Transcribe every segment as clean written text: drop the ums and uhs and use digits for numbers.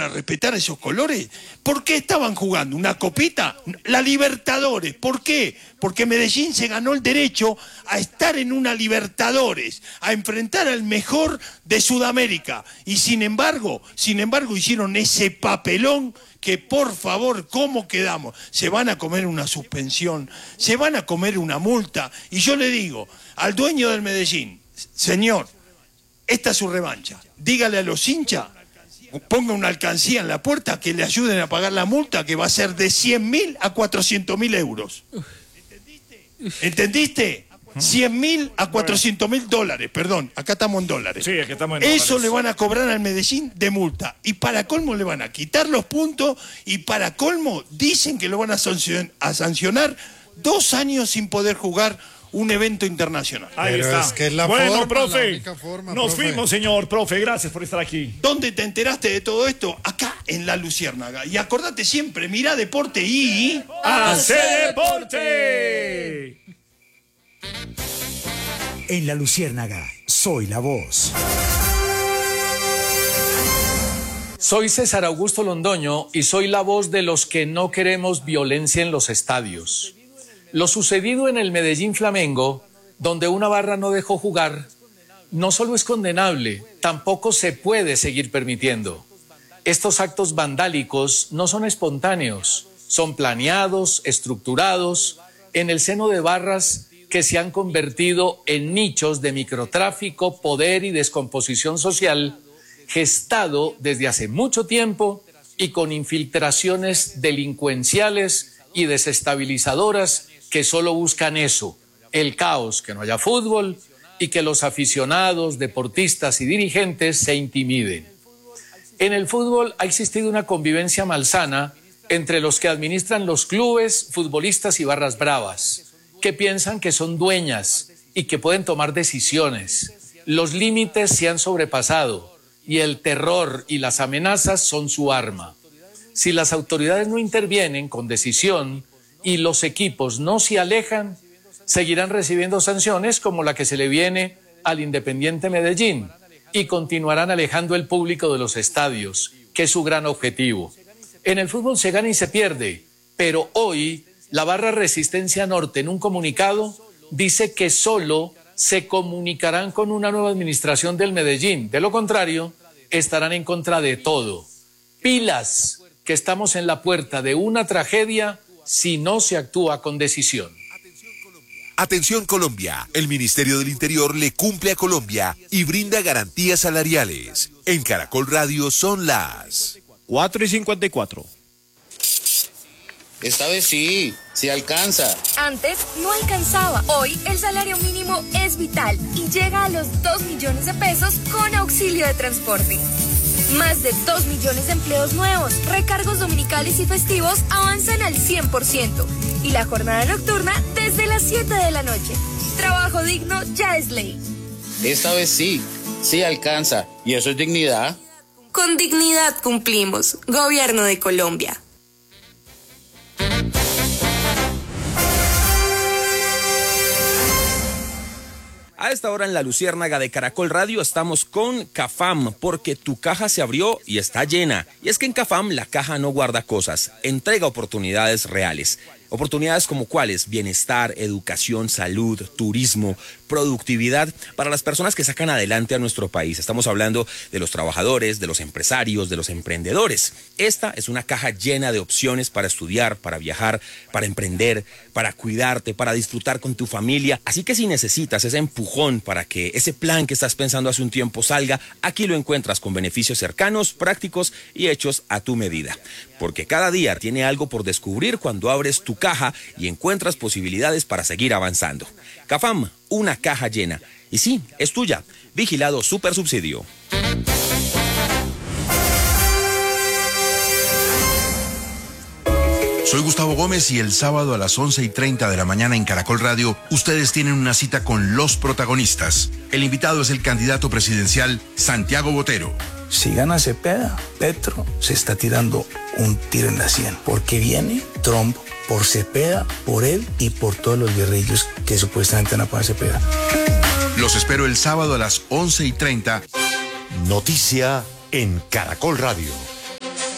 a respetar esos colores? ¿Por qué estaban jugando una copita? La Libertadores. ¿Por qué? Porque Medellín se ganó el derecho a estar en una Libertadores, a enfrentar al mejor de Sudamérica. Y sin embargo hicieron ese papelón que, por favor, ¿cómo quedamos? Se van a comer una suspensión, se van a comer una multa. Y yo le digo al dueño del Medellín, señor, esta es su revancha. Dígale a los hinchas, ponga una alcancía en la puerta que le ayuden a pagar la multa, que va a ser de 100.000 a 400.000 euros. ¿Entendiste? 100.000 a 400.000 dólares, perdón, acá estamos en dólares. Sí, aquí estamos en dólares. Eso le van a cobrar al Medellín de multa. Y para colmo le van a quitar los puntos y para colmo dicen que lo van a sancionar 2 años sin poder jugar un evento internacional. Ahí Pero está. es que es la bueno, forma, profe, la única forma, nos profe. fuimos, señor, profe, gracias por estar aquí. ¿Dónde te enteraste de todo esto? Acá en La Luciérnaga. Y acordate siempre, mirá deporte y... ¡Hace deporte! En La Luciérnaga, soy la voz. Soy César Augusto Londoño y soy la voz de los que no queremos violencia en los estadios. Lo sucedido en el Medellín Flamengo, donde una barra no dejó jugar, no solo es condenable, tampoco se puede seguir permitiendo. Estos actos vandálicos no son espontáneos, son planeados, estructurados, en el seno de barras que se han convertido en nichos de microtráfico, poder y descomposición social, gestado desde hace mucho tiempo y con infiltraciones delincuenciales y desestabilizadoras que solo buscan eso, el caos, que no haya fútbol y que los aficionados, deportistas y dirigentes se intimiden. En el fútbol ha existido una convivencia malsana entre los que administran los clubes, futbolistas y barras bravas, que piensan que son dueñas y que pueden tomar decisiones. Los límites se han sobrepasado y el terror y las amenazas son su arma. Si las autoridades no intervienen con decisión y los equipos no se alejan, seguirán recibiendo sanciones como la que se le viene al Independiente Medellín y continuarán alejando el público de los estadios, que es su gran objetivo. En el fútbol se gana y se pierde, pero hoy la barra Resistencia Norte en un comunicado dice que solo se comunicarán con una nueva administración del Medellín. De lo contrario, estarán en contra de todo. Pilas, que estamos en la puerta de una tragedia si no se actúa con decisión. Atención Colombia, el Ministerio del Interior le cumple a Colombia y brinda garantías salariales. En Caracol Radio son las 4:54. Esta vez sí alcanza. Antes no alcanzaba. Hoy el salario mínimo es vital y llega a los 2 millones de pesos con auxilio de transporte. Más de 2 millones de empleos nuevos, recargos dominicales y festivos avanzan al 100% y la jornada nocturna desde las 7 de la noche. Trabajo digno ya es ley. Esta vez sí alcanza. ¿Y eso es dignidad? Con dignidad cumplimos. Gobierno de Colombia. A esta hora en La Luciérnaga de Caracol Radio estamos con Cafam, porque tu caja se abrió y está llena. Y es que en Cafam la caja no guarda cosas, entrega oportunidades reales. Oportunidades como cuáles: bienestar, educación, salud, turismo, productividad para las personas que sacan adelante a nuestro país. Estamos hablando de los trabajadores, de los empresarios, de los emprendedores. Esta es una caja llena de opciones para estudiar, para viajar, para emprender, para cuidarte, para disfrutar con tu familia. Así que si necesitas ese empujón para que ese plan que estás pensando hace un tiempo salga, aquí lo encuentras con beneficios cercanos, prácticos y hechos a tu medida. Porque cada día tiene algo por descubrir cuando abres tu caja y encuentras posibilidades para seguir avanzando. Cafam, una caja llena. Y sí, es tuya. Vigilado Supersubsidio. Soy Gustavo Gómez y el sábado a las 11:30 de la mañana en Caracol Radio, ustedes tienen una cita con los protagonistas. El invitado es el candidato presidencial Santiago Botero. Si gana Cepeda, Petro se está tirando un tiro en la sien, porque viene Trump por Cepeda, por él y por todos los guerrillos que supuestamente van a pagar Cepeda. Los espero el sábado a las 11:30. Noticia en Caracol Radio.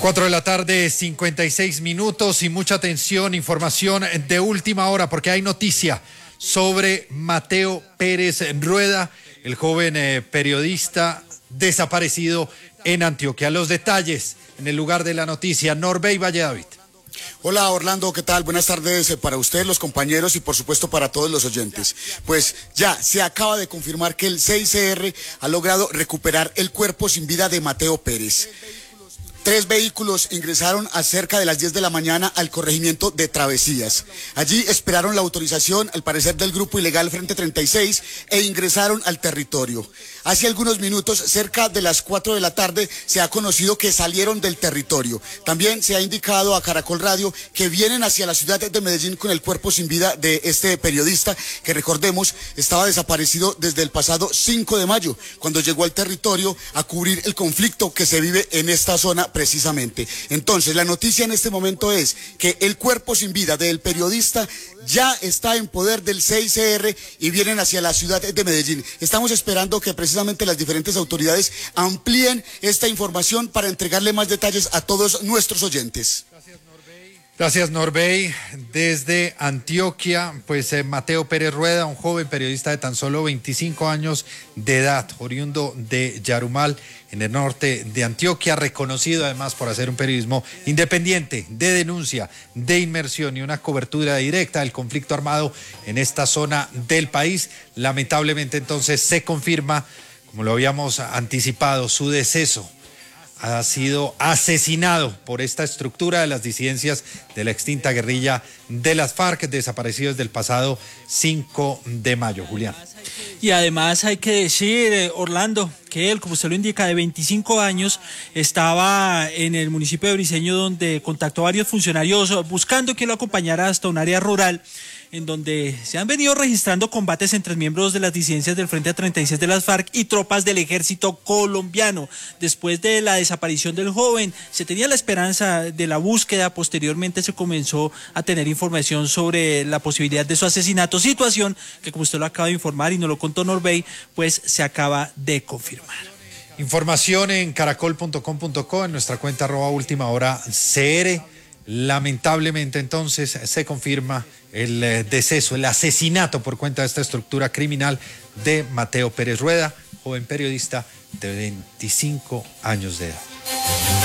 4 de la tarde, 56 minutos y mucha atención, información de última hora porque hay noticia sobre Mateo Pérez Rueda, el joven periodista desaparecido en Antioquia. Los detalles en el lugar de la noticia, Norbey Valledavid. Hola Orlando, ¿qué tal? Buenas tardes para ustedes, los compañeros y por supuesto para todos los oyentes. Pues ya se acaba de confirmar que el CICR ha logrado recuperar el cuerpo sin vida de Mateo Pérez. 3 vehículos ingresaron a cerca de las 10 de la mañana al corregimiento de Travesías. Allí esperaron la autorización, al parecer, del grupo ilegal Frente 36 e ingresaron al territorio. Hace algunos minutos, cerca de las 4 de la tarde, se ha conocido que salieron del territorio. También se ha indicado a Caracol Radio que vienen hacia la ciudad de Medellín con el cuerpo sin vida de este periodista, que recordemos, estaba desaparecido desde el pasado 5 de mayo, cuando llegó al territorio a cubrir el conflicto que se vive en esta zona precisamente. Entonces, la noticia en este momento es que el cuerpo sin vida del periodista ya está en poder del CICR y vienen hacia la ciudad de Medellín. Estamos esperando que precisamente las diferentes autoridades amplíen esta información para entregarle más detalles a todos nuestros oyentes. Gracias, Norbey. Desde Antioquia, pues Mateo Pérez Rueda, un joven periodista de tan solo 25 años de edad, oriundo de Yarumal, en el norte de Antioquia, reconocido además por hacer un periodismo independiente, de denuncia, de inmersión y una cobertura directa del conflicto armado en esta zona del país. Lamentablemente entonces se confirma, como lo habíamos anticipado, su deceso. Ha sido asesinado por esta estructura de las disidencias de la extinta guerrilla de las FARC, desaparecido desde el pasado 5 de mayo. Julián. Y además hay que decir, Orlando, que él, como usted lo indica, de 25 años, estaba en el municipio de Briceño, donde contactó a varios funcionarios buscando que lo acompañara hasta un área rural, en donde se han venido registrando combates entre miembros de las disidencias del Frente 36 de las FARC y tropas del ejército colombiano. Después de la desaparición del joven, se tenía la esperanza de la búsqueda. Posteriormente se comenzó a tener información sobre la posibilidad de su asesinato, situación que, como usted lo acaba de informar y nos lo contó Norbey, pues se acaba de confirmar. Información en caracol.com.co, en nuestra cuenta @ultimahora.cr. Lamentablemente entonces se confirma el deceso, el asesinato por cuenta de esta estructura criminal de Mateo Pérez Rueda, joven periodista de 25 años de edad.